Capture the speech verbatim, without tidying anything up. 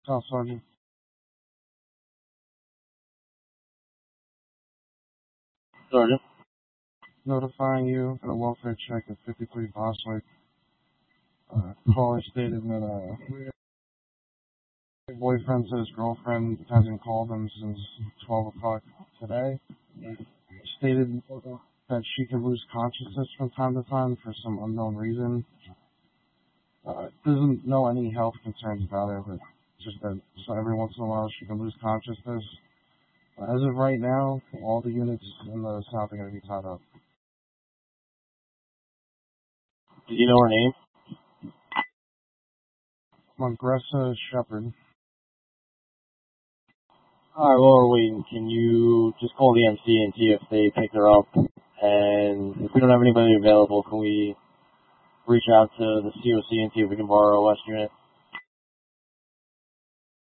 South Sergeant. Sergeant. Notifying you that a welfare check at fifty-three Boswick. Uh, caller stated that uh, my boyfriend said his girlfriend hasn't called him since twelve o'clock today. Stated that she could lose consciousness from time to time for some unknown reason. Uh, doesn't know any health concerns about it, but just that so every once in a while she can lose consciousness. Uh, as of right now, all the units in the south are going to be tied up. Did you know her name? Mongressa Shepherd. Alright, while we're waiting, can you just call the M C and see if they picked her up? And if we don't have anybody available, can we reach out to the C O C and see if we can borrow a West unit?